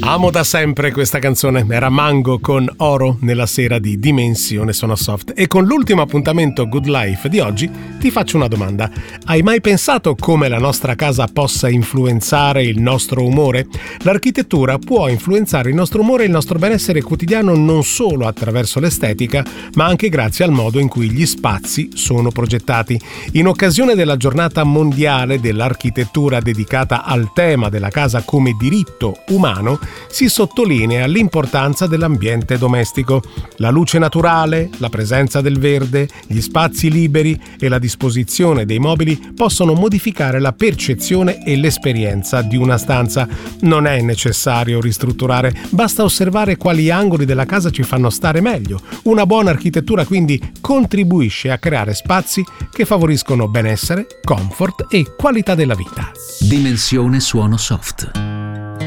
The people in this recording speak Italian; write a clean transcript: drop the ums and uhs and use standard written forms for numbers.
Amo da sempre questa canzone, era Mango con Oro nella sera di Dimensione Suono Soft. E con l'ultimo appuntamento Good Life di oggi ti faccio una domanda. Hai mai pensato come la nostra casa possa influenzare il nostro umore? L'architettura può influenzare il nostro umore e il nostro benessere quotidiano non solo attraverso l'estetica, ma anche grazie al modo in cui gli spazi sono progettati. In occasione della giornata mondiale dell'architettura dedicata al tema della casa come diritto umano, si sottolinea l'importanza dell'ambiente domestico. La luce naturale, la presenza del verde, gli spazi liberi e la disposizione dei mobili possono modificare la percezione e l'esperienza di una stanza. Non è necessario ristrutturare, basta osservare quali angoli della casa ci fanno stare meglio. Una buona architettura quindi contribuisce a creare spazi che favoriscono benessere, comfort e qualità della vita. Dimensione Suono Soft.